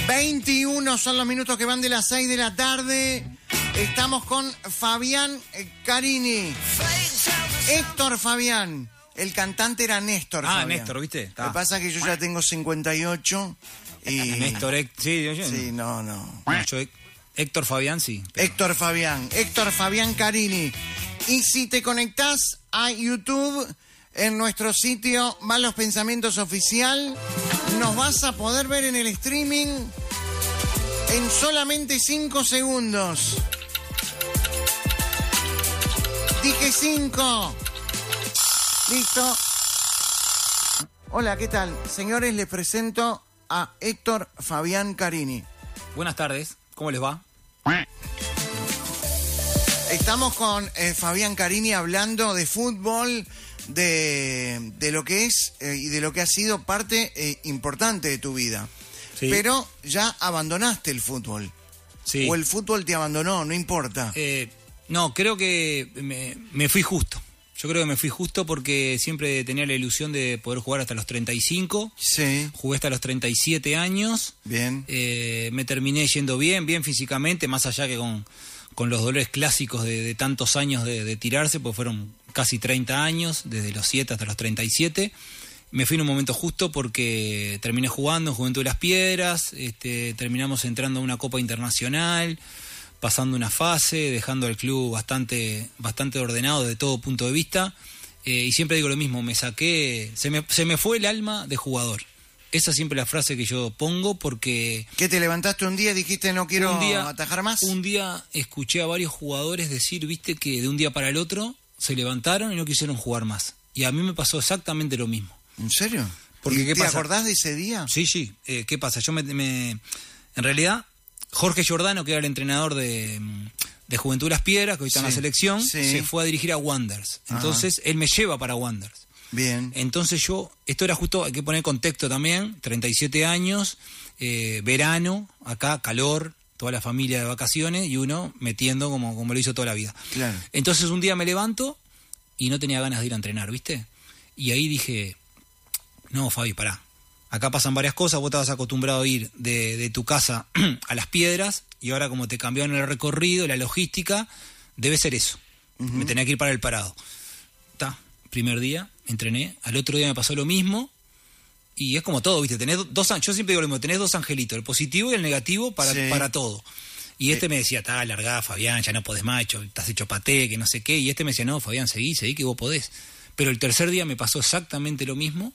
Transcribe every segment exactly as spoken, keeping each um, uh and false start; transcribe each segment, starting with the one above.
veintiuno son los minutos que van de las seis de la tarde. Estamos con Fabián Carini. Héctor Fabián. El cantante era Néstor Ah, Fabián. Néstor, ¿viste? Lo que pasa es que yo ya tengo cincuenta y ocho y... Néstor, Héctor, sí, yo, yo, Sí, no, no. no, yo, Héctor Fabián, sí. Pero... Héctor Fabián. Héctor Fabián Carini. Y si te conectás a YouTube, en nuestro sitio Malos Pensamientos Oficial, nos vas a poder ver en el streaming en solamente cinco segundos. Dije cinco. Listo. Hola, ¿qué tal? Señores, les presento a Héctor Fabián Carini. Buenas tardes, ¿cómo les va? Estamos con eh, Fabián Carini hablando de fútbol, de, de lo que es eh, y de lo que ha sido parte eh, importante de tu vida. Sí. Pero ya abandonaste el fútbol. Sí. O el fútbol te abandonó, no importa. Eh, no, creo que me, me fui justo. Yo creo que me fui justo porque siempre tenía la ilusión de poder jugar hasta los treinta y cinco. Sí. Jugué hasta los treinta y siete años. Bien. Eh, me terminé yendo bien, bien físicamente, más allá que con, con los dolores clásicos de, de tantos años de, de tirarse, pues fueron casi treinta años, desde los siete hasta los treinta y siete. Me fui en un momento justo porque terminé jugando en Juventud de las Piedras, este, terminamos entrando a una Copa Internacional, pasando una fase, dejando al club bastante, bastante ordenado de todo punto de vista, eh, y siempre digo lo mismo, me saqué, se me, se me fue el alma de jugador. Esa es siempre la frase que yo pongo porque... ¿Qué te levantaste un día y dijiste no quiero un día, atajar más? Un día escuché a varios jugadores decir, viste, que de un día para el otro se levantaron y no quisieron jugar más. Y a mí me pasó exactamente lo mismo. ¿En serio? Porque, ¿Y ¿qué ¿Te pasa? acordás de ese día? Sí, sí. Eh, ¿Qué pasa? Yo me, me... En realidad, Jorge Giordano, que era el entrenador de, de Juventud de las Piedras, que hoy está Sí, en la selección, sí. se fue a dirigir a Wanderers. Entonces, él me lleva para Wanderers. Bien. Entonces yo, esto era justo, hay que poner contexto también, treinta y siete años, eh, verano, acá, calor, toda la familia de vacaciones y uno metiendo como, como lo hizo toda la vida. Claro. Entonces un día me levanto y no tenía ganas de ir a entrenar, ¿viste? Y ahí dije, no, Fabi, pará. Acá pasan varias cosas, vos estabas acostumbrado a ir de, de tu casa a las Piedras y ahora como te cambiaron el recorrido, la logística, debe ser eso. Uh-huh. Me tenía que ir para el Parado. Está, primer día, entrené, al otro día me pasó lo mismo y es como todo, ¿viste? Tenés dos, yo siempre digo lo mismo, tenés dos angelitos, el positivo y el negativo para, sí. para todo. Y este me decía, está, largá, Fabián, ya no podés más, estás hecho paté, que no sé qué. Y este me decía, no, Fabián, seguí, seguí, que vos podés. Pero el tercer día me pasó exactamente lo mismo.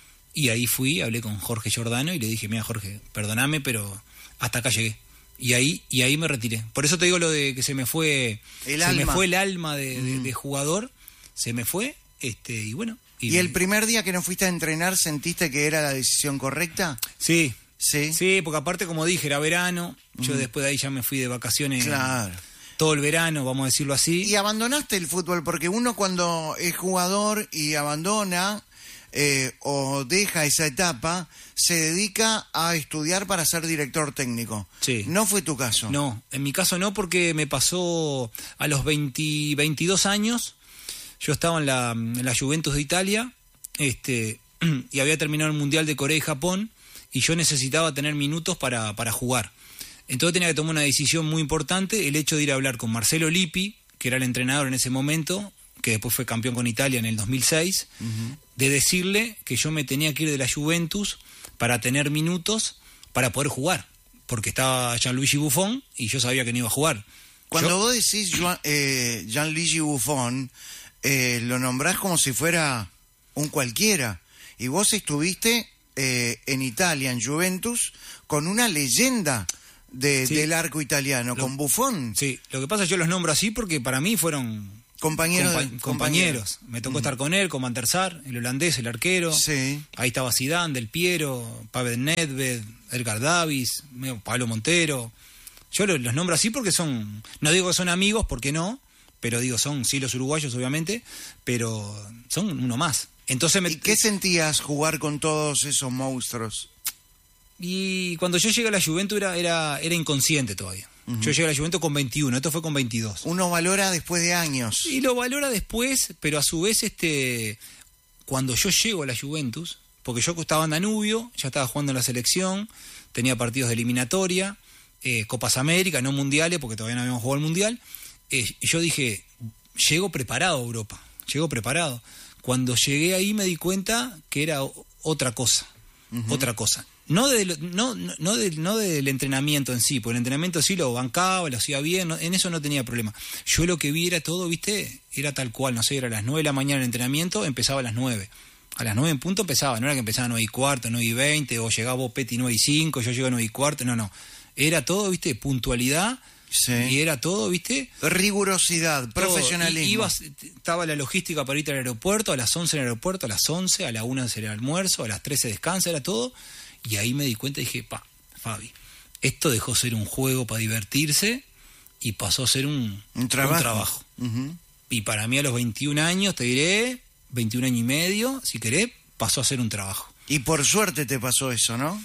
Y ahí fui, hablé con Jorge Giordano y le dije, mira, Jorge, perdóname, pero hasta acá llegué. Y ahí y ahí me retiré. Por eso te digo lo de que se me fue el se alma. me fue el alma de, de, mm. de jugador, se me fue, este y bueno. ¿Y, ¿Y el primer día que no fuiste a entrenar sentiste que era la decisión correcta? Sí. Sí. Sí, porque aparte, como dije, era verano. Yo mm. después de ahí ya me fui de vacaciones. Claro. Todo el verano, vamos a decirlo así. Y abandonaste el fútbol, porque uno cuando es jugador y abandona eh, o deja esa etapa, se dedica a estudiar para ser director técnico. Sí. ¿No fue tu caso? No, en mi caso no, porque me pasó a los veinte, veintidós años. Yo estaba en la, en la Juventus de Italia, este, y había terminado el Mundial de Corea y Japón, y yo necesitaba tener minutos para, para jugar. Entonces tenía que tomar una decisión muy importante, el hecho de ir a hablar con Marcelo Lippi, que era el entrenador en ese momento, que después fue campeón con Italia en el dos mil seis, uh-huh. de decirle que yo me tenía que ir de la Juventus para tener minutos para poder jugar, porque estaba Gianluigi Buffon y yo sabía que no iba a jugar. Cuando yo, vos decís eh, Gianluigi Buffon, eh, lo nombrás como si fuera un cualquiera, y vos estuviste eh, en Italia, en Juventus, con una leyenda de, sí. del arco italiano, lo, con Buffon. Sí, lo que pasa es que yo los nombro así porque para mí fueron compañeros. Compa- compañeros. compañeros. Me tocó uh-huh. estar con él, con Van der Sar, el holandés, el arquero. Sí. Ahí estaba Zidane, Del Piero, Pavel Nedved, Edgar Davis, Pablo Montero. Yo los, los nombro así porque son, no digo que son amigos, porque no, pero digo, son sí los uruguayos obviamente, pero son uno más. Entonces me, ¿Y qué sentías jugar con todos esos monstruos? Y cuando yo llegué a la Juventus era, era, era inconsciente todavía. Uh-huh. Yo llegué a la Juventus con veintiuno, esto fue con veintidós. Uno valora después de años. Y lo valora después, pero a su vez, este, cuando yo llego a la Juventus, porque yo estaba en Danubio, ya estaba jugando en la selección, tenía partidos de eliminatoria, eh, Copas América, no mundiales, porque todavía no habíamos jugado el mundial. Eh, y yo dije, llego preparado a Europa, llego preparado. Cuando llegué ahí me di cuenta que era otra cosa, uh-huh. otra cosa. No, de, no, no, no, de, no del entrenamiento en sí, porque el entrenamiento sí lo bancaba, lo hacía bien, no, en eso no tenía problema. Yo lo que vi era todo, viste, era tal cual, no sé, era a las nueve de la mañana el entrenamiento, empezaba a las nueve. A las nueve en punto empezaba, no era que empezaba a nueve y cuarto, nueve y veinte, o llegaba vos, Peti, nueve y cinco, yo llego a nueve y cuarto, no, no. Era todo, viste, puntualidad, sí. y era todo, viste... Rigurosidad, profesionalismo. Ibas, estaba la logística para ir al aeropuerto, a las once en el aeropuerto, a las once, a la una era el almuerzo, a las trece descansa, era todo... Y ahí me di cuenta y dije, pa, Fabi, esto dejó ser un juego para divertirse y pasó a ser un, un trabajo. Un trabajo. Uh-huh. Y para mí a los veintiún años, te diré, veintiún años y medio, si querés, pasó a ser un trabajo. Y por suerte te pasó eso, ¿no?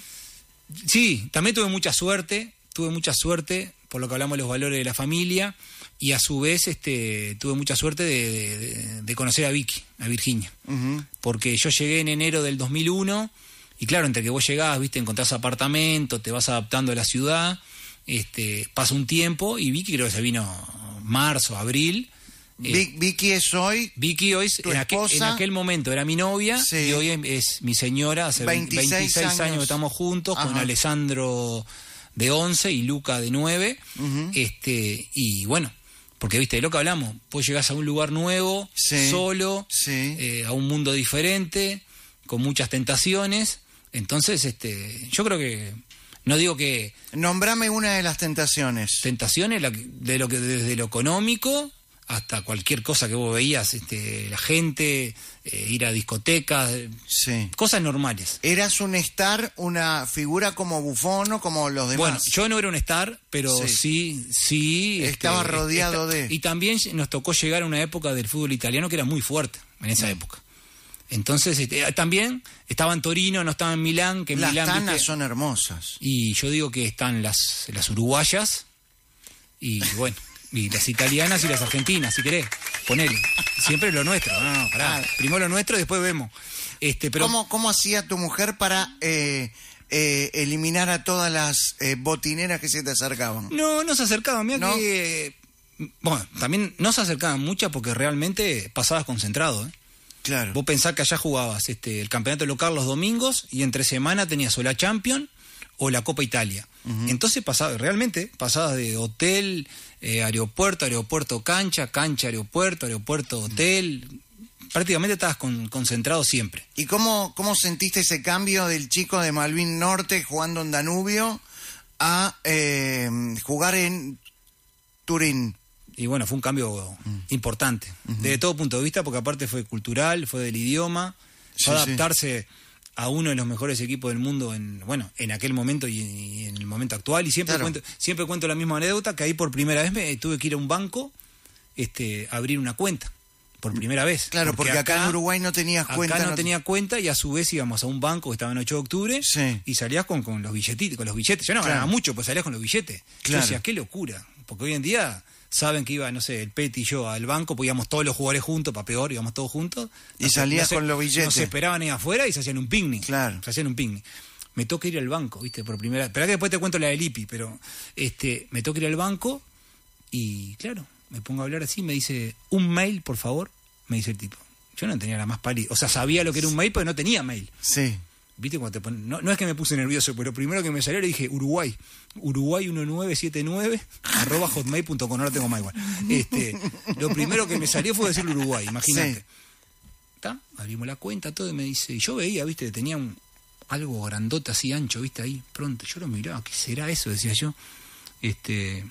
Sí, también tuve mucha suerte, tuve mucha suerte, por lo que hablamos de los valores de la familia, y a su vez este, tuve mucha suerte de, de, de conocer a Vicky, a Virginia. Uh-huh. Porque yo llegué en enero del dos mil uno... Y claro, entre que vos llegás, viste, encontrás apartamento, te vas adaptando a la ciudad, este, pasa un tiempo y Vicky creo que se vino marzo, abril. Eh, Vicky es hoy. Vicky hoy, en aquel, en aquel momento era mi novia, sí. y hoy es, es mi señora, hace veintiséis, veintiséis años. años que estamos juntos, Ajá. con Alessandro de once y Luca de nueve. Uh-huh. Este, y bueno, porque viste, de lo que hablamos, vos llegás a un lugar nuevo, sí. solo, sí. Eh, a un mundo diferente, con muchas tentaciones. Entonces, este, yo creo que, no digo que... Nombrame una de las tentaciones. Tentaciones, de lo que desde lo económico hasta cualquier cosa que vos veías, este, la gente, eh, ir a discotecas, sí. cosas normales. ¿Eras un star, una figura como Buffon o como los demás? Bueno, yo no era un star, pero sí, sí... sí Estaba este, rodeado esta, de... Y también nos tocó llegar a una época del fútbol italiano que era muy fuerte, en esa mm. época. Entonces, este, también estaba en Torino, no estaba en Milán. Que en las Milán, tanas ¿viste? Son hermosas. Y yo digo que están las, las uruguayas y bueno, y las italianas y las argentinas, si querés, ponele. Siempre lo nuestro, no, no, pará. Ah. Primero lo nuestro y después vemos. Este, pero... ¿Cómo, cómo hacía tu mujer para eh, eh, eliminar a todas las eh, botineras que se te acercaban? No, no se acercaban, mira ¿No? que... Bueno, también no se acercaban muchas porque realmente pasabas concentrado, ¿eh? Claro. Vos pensás que allá jugabas este, el campeonato local los domingos y entre semana tenías o la Champions o la Copa Italia. Uh-huh. Entonces pasaba, realmente pasabas de hotel, eh, aeropuerto, aeropuerto, cancha, cancha, aeropuerto, aeropuerto, hotel. Uh-huh. Prácticamente estabas con, concentrado siempre. ¿Y cómo, cómo sentiste ese cambio del chico de Malvin Norte jugando en Danubio a eh, jugar en Turín? Y bueno, fue un cambio mm. importante, uh-huh. desde todo punto de vista, porque aparte fue cultural, fue del idioma, sí, fue adaptarse sí. a uno de los mejores equipos del mundo en bueno en aquel momento y, y en el momento actual. Y siempre claro. cuento siempre cuento la misma anécdota, que ahí por primera vez me tuve que ir a un banco este, a abrir una cuenta, por primera vez. Claro, porque, porque acá, acá en Uruguay no tenías acá cuenta. Acá no, no tenía cuenta y a su vez íbamos a un banco que estaba en ocho de octubre sí. y salías con, con los billetitos, con los billetes. Yo no ganaba claro. mucho, pues salías con los billetes. Claro. Yo decía, qué locura, porque hoy en día... Saben que iba, no sé, el Peti y yo al banco, pues íbamos todos los jugadores juntos, para peor, íbamos todos juntos. Y salías no con los billetes. Nos esperaban ahí afuera y se hacían un picnic. Claro. Se hacían un picnic. Me toca ir al banco, ¿viste? Por primera vez. Esperá que después te cuento la del I P I, pero este, me toca ir al banco y, claro, me pongo a hablar así, me dice, un mail, por favor, me dice el tipo. Yo no tenía la más pálida. O sea, sabía lo que era un mail, pero no tenía mail. Sí. ¿Viste? Cuando te ponen... no, no es que me puse nervioso, pero primero que me salió le dije Uruguay. Uruguay uno nueve siete nueve arroba hotmail punto com. Ahora tengo más igual. Este, lo primero que me salió fue decir Uruguay, imagínate. Sí. ¿Está? Abrimos la cuenta, todo, y me dice... Y yo veía, ¿viste? Que tenía un, algo grandote así, ancho, ¿viste? Ahí, pronto. Yo lo miraba, ¿qué será eso? Decía yo. Este...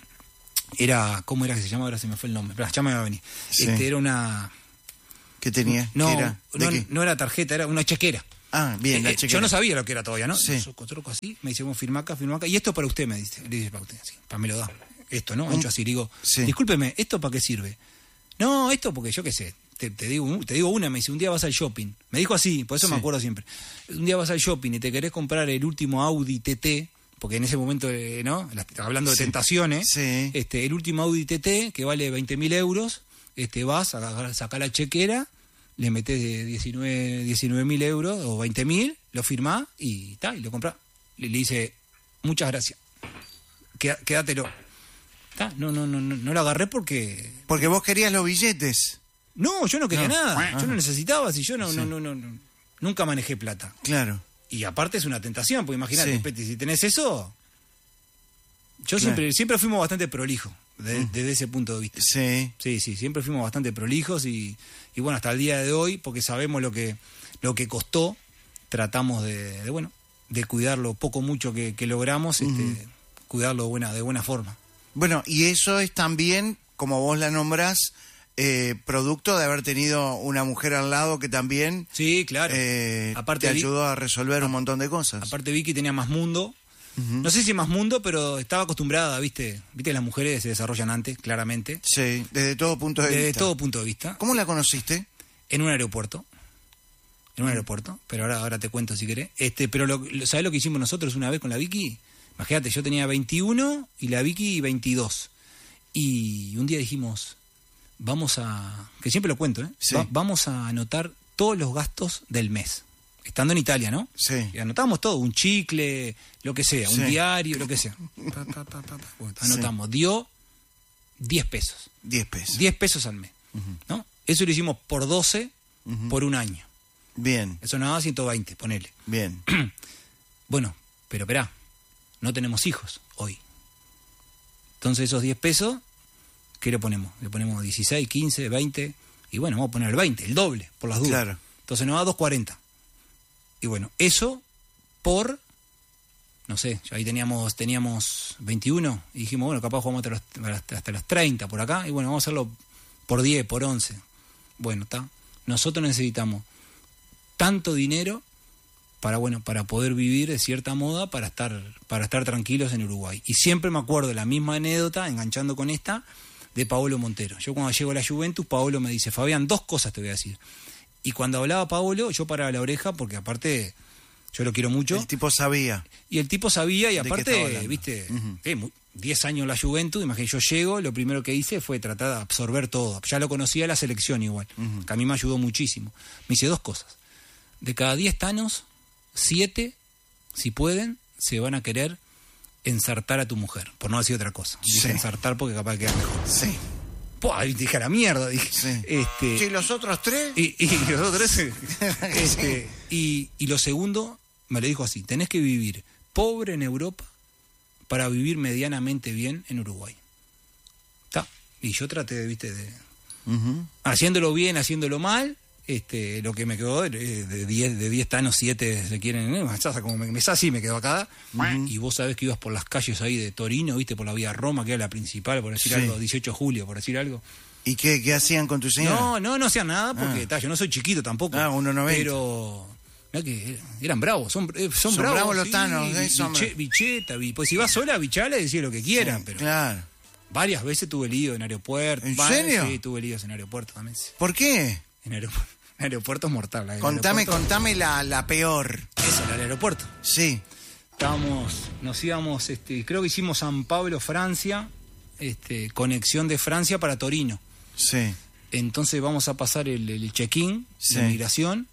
Era... ¿Cómo era que se llamaba? Ahora se me fue el nombre. Pero ya me va a venir. Sí. Este, era una... ¿Qué tenía? No, ¿Qué era? no, qué? no era tarjeta, era una chequera. Ah, bien, la eh, yo no sabía lo que era todavía, ¿no? Sí. Soco, troco así, me dice, bueno, firma acá, firma acá. Y esto para usted, me dice. Le dice, para usted, así, para me lo da. Esto, ¿no? Hecho así, le digo, sí. discúlpeme, ¿esto para qué sirve? No, esto porque yo qué sé, te, te, digo, te digo una, me dice, un día vas al shopping. Me dijo así, por eso sí. me acuerdo siempre. Un día vas al shopping y te querés comprar el último Audi T T, porque en ese momento, eh, ¿no? Hablando de sí. tentaciones, sí. este, el último Audi T T, que vale veinte mil euros, este, vas a sacar la chequera, le metés diecinueve mil euros o veinte mil lo firmá y ta, y lo comprá. Le, le dice, muchas gracias. Queda, quédatelo. Ta, no, no, no, no, no lo agarré porque... Porque vos querías los billetes. No, yo no quería No. nada. Ah. Yo no necesitaba, si yo no, Sí. no, no, no, no, nunca manejé plata. Claro. Y aparte es una tentación, porque imagínate, Sí. Peti, si tenés eso... Yo Claro. siempre, siempre fuimos bastante prolijos, de- desde ese punto de vista. Sí. Sí, sí, siempre fuimos bastante prolijos y, y bueno, hasta el día de hoy, porque sabemos lo que, lo que costó, tratamos de, de bueno, de cuidarlo poco mucho que, que logramos, este, cuidarlo de buena, de buena forma. Bueno, y eso es también, como vos la nombrás, eh, producto de haber tenido una mujer al lado que también Sí, claro. eh, Aparte te vi- ayudó a resolver un montón de cosas. Aparte Vicky tenía más mundo. No sé si más mundo, pero estaba acostumbrada, ¿viste? Viste, las mujeres se desarrollan antes, claramente. Sí, desde todo punto de Desde vista. todo punto de vista. ¿Cómo la conociste? En un aeropuerto. En un aeropuerto. Pero ahora, ahora te cuento si querés. Este, pero lo, lo- ¿sabés lo que hicimos nosotros una vez con la Vicky? Imagínate, yo tenía veintiuno y la Vicky veintidós. Y un día dijimos, vamos a... Que siempre lo cuento, ¿eh? Sí. Va- vamos a anotar todos los gastos del mes. Estando en Italia, ¿no? Sí. Y anotamos todo, un chicle, lo que sea, un Sí. diario, lo que sea. Pa, pa, pa, pa, pa. Bueno, Sí. anotamos, dio diez pesos. Diez pesos. diez pesos al mes. ¿No? Eso lo hicimos por doce por un año. Bien, Eso nos daba ciento veinte, ponele. bien. Bueno, pero esperá, no tenemos hijos hoy. Entonces esos diez pesos, ¿qué le ponemos? Le ponemos dieciséis, quince, veinte, y bueno, vamos a poner el veinte, el doble, por las dudas. Claro. Entonces nos da doscientos cuarenta. Y bueno, eso por, no sé, ya ahí teníamos teníamos veintiuno, y dijimos, bueno, capaz jugamos hasta los, hasta, hasta los treinta por acá, y bueno, vamos a hacerlo por diez, por once. Bueno, está. Nosotros necesitamos tanto dinero para, bueno, para poder vivir de cierta moda, para estar, para estar tranquilos en Uruguay. Y siempre me acuerdo de la misma anécdota, enganchando con esta, de Paolo Montero. Yo cuando llego a la Juventus, Paolo me dice, Fabián, dos cosas te voy a decir. Y cuando hablaba Paolo, yo paraba la oreja, porque aparte yo lo quiero mucho. El tipo sabía. Y el tipo sabía, y ¿De qué estaba aparte, hablando? viste, Ujú. eh, mu- diez años en la Juventus, imagínate, yo llego, lo primero que hice fue tratar de absorber todo. Ya lo conocía la selección igual, Ujú. que a mí me ayudó muchísimo. Me hice dos cosas. De cada diez tanos, siete, si pueden, se van a querer ensartar a tu mujer, por no decir otra cosa. Dije Sí. ensartar porque capaz queda mejor. Sí. Pua, dije a la mierda, dije. Sí. Este, Sí, los otros tres. y, y los otros, este, y, y lo segundo, me lo dijo así, tenés que vivir pobre en Europa para vivir medianamente bien en Uruguay. Está. Y yo traté, viste, de Ujú. haciéndolo bien, haciéndolo mal, este, lo que me quedó eh, de diez de diez tanos, siete se quieren, eh, como me, me así me quedó acá. Y vos sabés que ibas por las calles ahí de Torino, viste, por la vía Roma, que era la principal, por decir Sí. algo, dieciocho de julio, por decir algo. ¿Y qué, qué hacían con tu señora? No, no, no hacían nada porque Ah. ta, yo no soy chiquito tampoco. Ah, uno noventa. Pero mirá que eran bravos, son, eh, son, Son bravos. bravos los sí, tanos, eh, bi- son biche- bravos. bicheta, bi- pues si vas sola, bichala, decía lo que quieran, Sí, pero Claro. varias veces tuve lío en aeropuertos. ¿En Va- serio? Sí, tuve líos en aeropuertos también. Sí. ¿Por qué? En aeropuertos, aeropuertos mortal. en Contame, aeropuertos- contame la, la peor. Eso, en el aeropuerto. Sí. Estábamos, nos íbamos, este, creo que hicimos San Pablo, Francia, este, conexión de Francia para Torino. Sí. Entonces vamos a pasar el, el check-in Sí. de migración.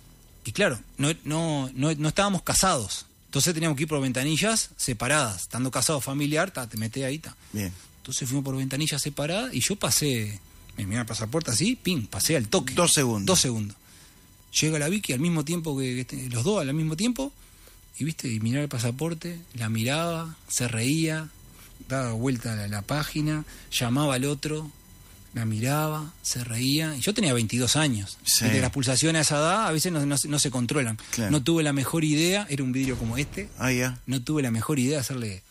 Y claro, no, no, no, no estábamos casados. Entonces teníamos que ir por ventanillas separadas. Estando casado familiar, ta, te metés ahí. Ta. Bien. Entonces fuimos por ventanillas separadas y yo pasé, me miré el pasaporte así, ping, pasé al toque. Dos segundos. Dos segundos. Llega la Vicky al mismo tiempo que, que los dos al mismo tiempo. Y viste, y miraba el pasaporte, la miraba, se reía, daba vuelta a la, la página, llamaba al otro, la miraba, se reía. Y yo tenía veintidós años. Sí. Viste, las pulsaciones a esa edad a veces no, no, se- no se controlan. Claro. No tuve la mejor idea, era un vidrio como este, Ah, ya. no tuve la mejor idea de hacerle...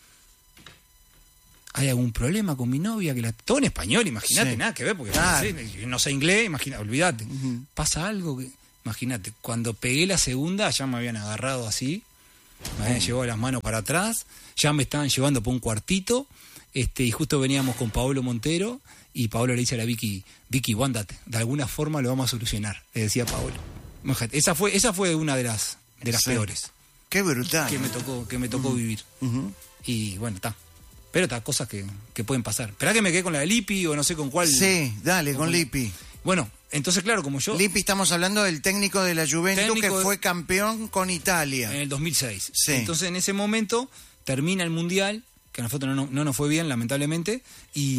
¿Hay algún problema con mi novia? Que la... Todo en español, imagínate, Sí. nada que ver, porque Claro. no, sé, no sé inglés, imagínate, olvídate. Ujú. Pasa algo que... Imagínate, cuando pegué la segunda ya me habían agarrado así, me habían llevado las manos para atrás, ya me estaban llevando por un cuartito, este, y justo veníamos con Paolo Montero, y Paolo le dice a la Vicky, Vicky, guándate, de alguna forma lo vamos a solucionar, le decía Paolo. Imagínate, esa fue, esa fue una de las, de las Sí. peores Qué brutal. que me tocó, que me tocó vivir. Ujú. Y bueno, está. Pero estas cosas que, que pueden pasar. Esperá que me quedé con la de Lippi o no sé con cuál. Sí, dale, con, con Lippi. Bueno, entonces claro, como yo... Lippi, estamos hablando del técnico de la Juventus que fue campeón con Italia. En el dos mil seis. Sí. Entonces en ese momento termina el Mundial, que a nosotros no, no nos fue bien, lamentablemente, y,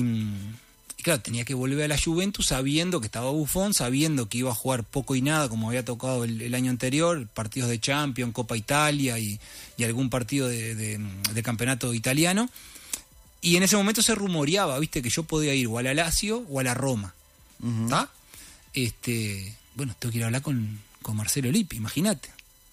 y claro, tenía que volver a la Juventus sabiendo que estaba Buffon, sabiendo que iba a jugar poco y nada, como había tocado el, el año anterior, partidos de Champions, Copa Italia y, y algún partido de, de, de campeonato italiano. Y en ese momento se rumoreaba, viste, que yo podía ir o a la Lazio o a la Roma. ¿Está? Uh-huh. Este, bueno, tengo que ir a hablar con, con Marcelo Lippi, imagínate.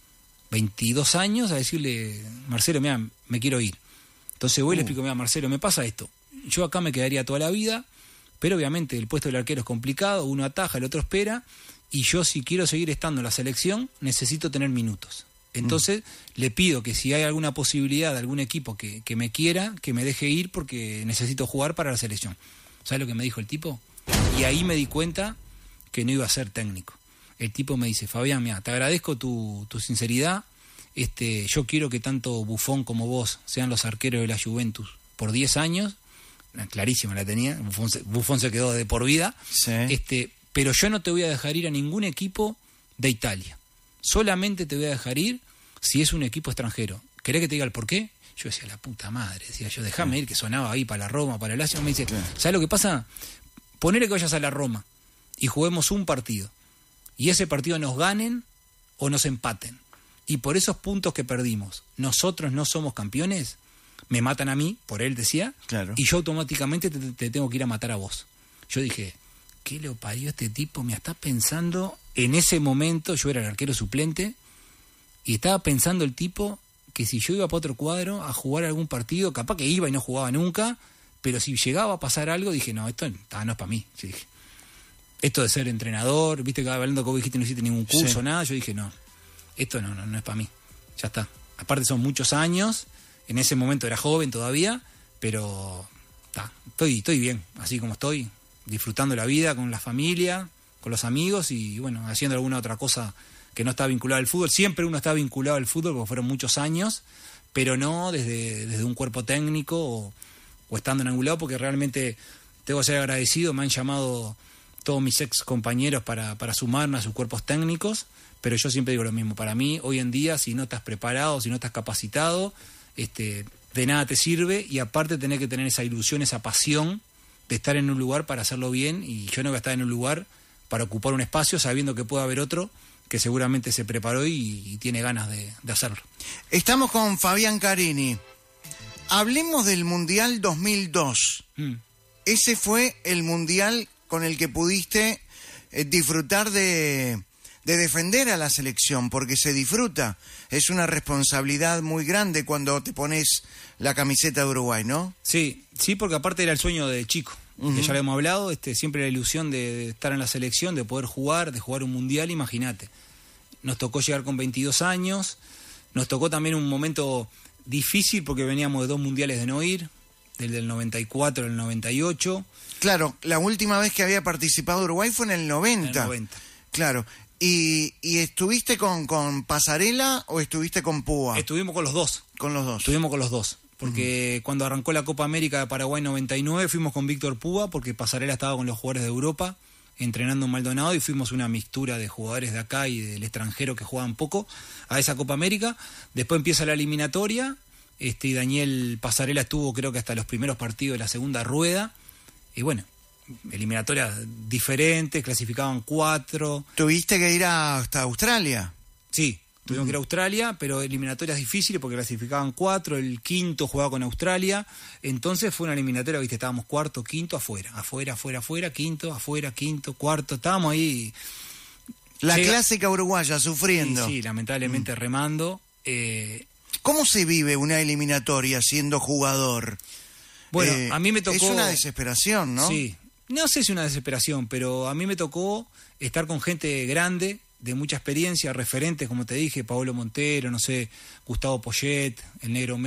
veintidós años a decirle, Marcelo, mira, me quiero ir. Entonces voy y uh. le explico, mira, Marcelo, me pasa esto. Yo acá me quedaría toda la vida, pero obviamente el puesto del arquero es complicado, uno ataja, el otro espera, y yo si quiero seguir estando en la selección, necesito tener minutos. Entonces mm. le pido que si hay alguna posibilidad de algún equipo que, que me quiera, que me deje ir porque necesito jugar para la selección. ¿Sabes lo que me dijo el tipo? Y ahí me di cuenta que no iba a ser técnico. El tipo me dice, Fabián, mira, te agradezco tu, tu sinceridad, este, yo quiero que tanto Buffon como vos sean los arqueros de la Juventus por diez años, clarísima la tenía, Buffon se, Buffon se quedó de por vida, sí. este, pero yo no te voy a dejar ir a ningún equipo de Italia. Solamente te voy a dejar ir si es un equipo extranjero. ¿Querés que te diga el por qué? Yo decía, la puta madre, decía yo, déjame ir, que sonaba ahí para la Roma, para el Lazio. Me dice, claro. ¿Sabes lo que pasa? Ponele que vayas a la Roma y juguemos un partido. Y ese partido nos ganen o nos empaten. Y por esos puntos que perdimos, nosotros no somos campeones, me matan a mí, por él decía, claro. Y yo automáticamente te, te tengo que ir a matar a vos. Yo dije, ¿qué le parió este tipo? Me está pensando, en ese momento yo era el arquero suplente, y estaba pensando el tipo que si yo iba para otro cuadro a jugar algún partido, capaz que iba y no jugaba nunca, pero si llegaba a pasar algo, dije, no, esto ah, no es para mí. Yo dije, esto de ser entrenador, viste que hablando que vos dijiste no hiciste ningún curso, sí. nada, yo dije, no, esto no, no, no es para mí, ya está. Aparte son muchos años, en ese momento era joven todavía, pero ta, estoy, estoy bien, así como estoy, disfrutando la vida con la familia, con los amigos y bueno, haciendo alguna otra cosa que no está vinculada al fútbol. Siempre uno está vinculado al fútbol porque fueron muchos años, pero no desde, desde un cuerpo técnico o, o estando en algún lado, porque realmente tengo que ser agradecido, me han llamado todos mis ex compañeros para, para sumarme a sus cuerpos técnicos, pero yo siempre digo lo mismo, para mí hoy en día si no estás preparado, si no estás capacitado, este, de nada te sirve y aparte tenés que tener esa ilusión, esa pasión de estar en un lugar para hacerlo bien y yo no voy a estar en un lugar para ocupar un espacio sabiendo que puede haber otro que seguramente se preparó y, y tiene ganas de, de hacerlo. Estamos con Fabián Carini. Hablemos del Mundial dos mil dos. Mm. Ese fue el Mundial con el que pudiste eh, disfrutar de, de defender a la selección, porque se disfruta. Es una responsabilidad muy grande cuando te pones la camiseta de Uruguay, ¿no? Sí, sí, porque aparte era el sueño de chico. Uh-huh. Que ya lo hemos hablado, este, siempre la ilusión de, de estar en la selección, de poder jugar, de jugar un mundial, imagínate. Nos tocó llegar con veintidós años, nos tocó también un momento difícil porque veníamos de dos mundiales de no ir, del del noventa y cuatro al noventa y ocho. Claro, la última vez que había participado Uruguay fue en el noventa. En el noventa. Claro. ¿Y, y estuviste con, con Pasarela o estuviste con Púa? Estuvimos con los dos. Con los dos. Estuvimos con los dos. Porque uh-huh. cuando arrancó la Copa América de Paraguay noventa y nueve fuimos con Víctor Púa porque Pasarela estaba con los jugadores de Europa entrenando en Maldonado y fuimos una mixtura de jugadores de acá y del extranjero que jugaban poco a esa Copa América. Después empieza la eliminatoria este, y Daniel Pasarela estuvo creo que hasta los primeros partidos de la segunda rueda y bueno, eliminatorias diferentes, clasificaban cuatro. ¿Tuviste que ir hasta Australia? Sí. Tuvimos que ir a Australia, pero eliminatorias difíciles porque clasificaban cuatro, el quinto jugaba con Australia, entonces fue una eliminatoria, viste, estábamos cuarto, quinto, afuera, afuera, afuera, afuera, quinto, afuera, quinto, cuarto, estábamos ahí. La Llega... clásica uruguaya, sufriendo. Sí, sí lamentablemente mm. remando. Eh... ¿Cómo se vive una eliminatoria siendo jugador? Bueno, eh, a mí me tocó... Es una desesperación, ¿no? Sí, no sé si una desesperación, pero a mí me tocó estar con gente grande, de mucha experiencia, referentes, como te dije, Paolo Montero, no sé, Gustavo Poyet, el Negro